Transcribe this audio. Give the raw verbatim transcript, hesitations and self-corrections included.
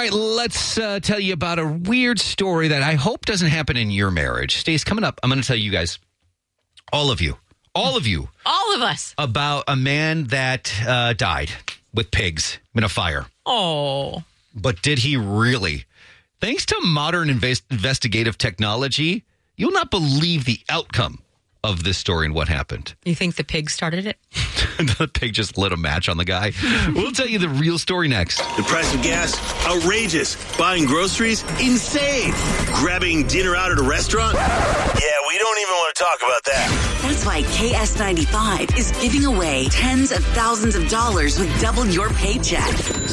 right, let's uh, tell you about a weird story that I hope doesn't happen in your marriage. Stace, coming up, I'm going to tell you guys, all of you, all of you. All of us. About a man that uh, died with pigs in a fire. Oh. But did he really? Thanks to modern invest- investigative technology, you'll not believe the outcome of this story and what happened. You think the pig started it? The pig just lit a match on the guy. We'll tell you the real story next. The price of gas, outrageous. Buying groceries, insane. Grabbing dinner out at a restaurant? Yeah, we don't even want to talk about that. That's why K S ninety-five is giving away tens of thousands of dollars with double your paycheck.